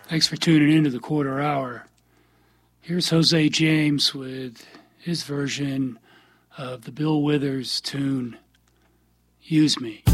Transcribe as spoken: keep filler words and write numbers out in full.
Thanks for tuning in to the Quarter Hour. Here's Jose James with his version of the Bill Withers tune, Use Me.